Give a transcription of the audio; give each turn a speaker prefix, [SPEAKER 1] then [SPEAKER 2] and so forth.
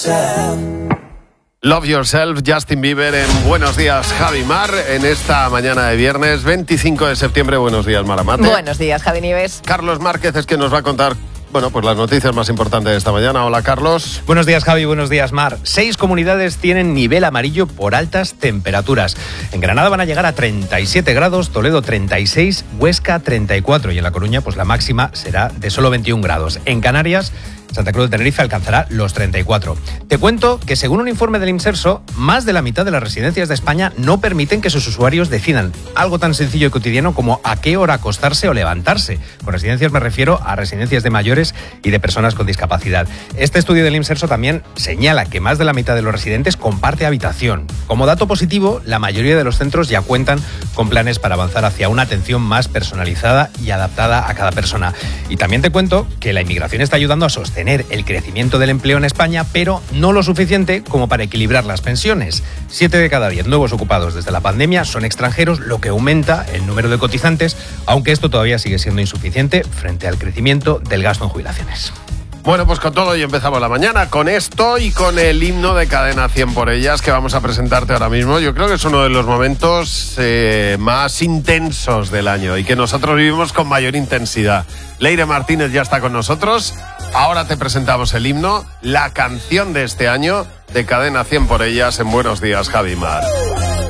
[SPEAKER 1] Love Yourself, Justin Bieber en Buenos Días, Javi Mar, en esta mañana de viernes 25 de septiembre. Buenos días, Maramate.
[SPEAKER 2] Buenos días, Javi Nieves.
[SPEAKER 1] Carlos Márquez es que nos va a contar, pues las noticias más importantes de esta mañana. Hola, Carlos.
[SPEAKER 3] Buenos días, Javi. Buenos días, Mar. 6 comunidades tienen nivel amarillo por altas temperaturas. En Granada van a llegar a 37 grados, Toledo 36, Huesca 34 y en La Coruña la máxima será de solo 21 grados. En Canarias, Santa Cruz de Tenerife alcanzará los 34. Te cuento que según un informe del Imserso, más de la mitad de las residencias de España no permiten que sus usuarios decidan algo tan sencillo y cotidiano como a qué hora acostarse o levantarse. Con residencias me refiero a residencias de mayores y de personas con discapacidad. Este estudio del Imserso también señala que más de la mitad de los residentes comparte habitación. Como dato positivo, la mayoría de los centros ya cuentan con planes para avanzar hacia una atención más personalizada y adaptada a cada persona. Y también te cuento que la inmigración está ayudando a sostener el crecimiento del empleo en España, pero no lo suficiente como para equilibrar las pensiones. 7 de cada 10 nuevos ocupados desde la pandemia son extranjeros, lo que aumenta el número de cotizantes, aunque esto todavía sigue siendo insuficiente frente al crecimiento del gasto en jubilaciones.
[SPEAKER 1] Bueno, pues con todo y empezamos la mañana, con esto y con el himno de Cadena 100 por ellas que vamos a presentarte ahora mismo. Yo creo que es uno de los momentos más intensos del año y que nosotros vivimos con mayor intensidad. Leire Martínez ya está con nosotros. Ahora te presentamos el himno, la canción de este año de Cadena 100 por ellas en Buenos Días, Javi Mar.